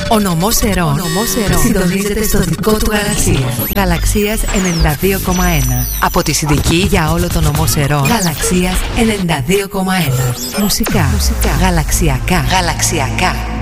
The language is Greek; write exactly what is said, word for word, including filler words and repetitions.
Ο νομός Ερών. Ο νομός Ερών συντονίζεται στο δικό του Γαλαξία. Γαλαξίας ενενήντα δύο κόμμα ένα. Από τη Συνδική για όλο το νομό Ερών. Γαλαξίας ενενήντα δύο κόμμα ένα. Μουσικά. Μουσικά. Γαλαξιακά. Γαλαξιακά.